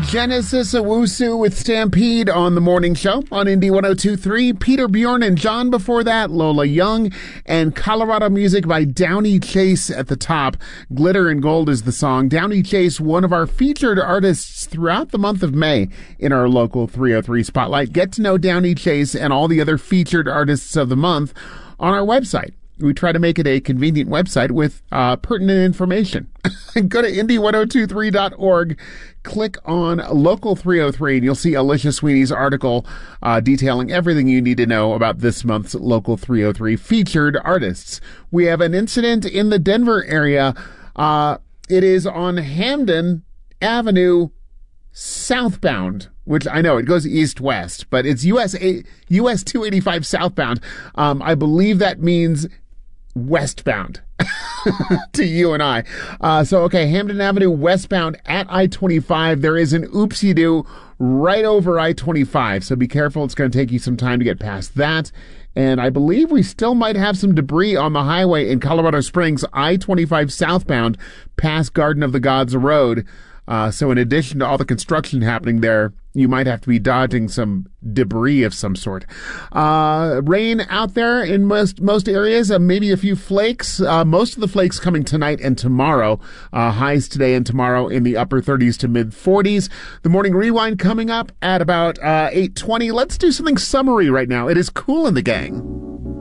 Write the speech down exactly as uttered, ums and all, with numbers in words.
Genesis Owusu with Stampede on the morning show on Indy one oh two point three. Peter Bjorn and John before that, Lola Young, and Colorado music by Downey Chase at the top. Glitter and Gold is the song. Downey Chase, one of our featured artists throughout the month of May in our local three oh three Spotlight. Get to know Downey Chase and all the other featured artists of the month on our website. We try to make it a convenient website with uh, pertinent information. Go to indy ten twenty-three dot org, click on Local three oh three, and you'll see Alicia Sweeney's article uh, detailing everything you need to know about this month's Local three oh three featured artists. We have an incident in the Denver area. Uh, it is on Hamden Avenue southbound, which I know it goes east-west, but it's U S a- U S two eighty-five southbound. Um, I believe that means westbound to you and I. Uh, so, okay, Hamden Avenue westbound at I twenty-five. There is an oopsie-doo right over I twenty-five, so be careful. It's going to take you some time to get past that. And I believe we still might have some debris on the highway in Colorado Springs, I twenty-five southbound, past Garden of the Gods Road. Uh, so in addition to all the construction happening there, you might have to be dodging some debris of some sort. Uh, rain out there in most most areas, uh, maybe a few flakes. Uh, most of the flakes coming tonight and tomorrow. Uh, highs today and tomorrow in the upper thirties to mid forties. The morning rewind coming up at about uh, eight twenty. Let's do something summery right now. It is Kool and the Gang.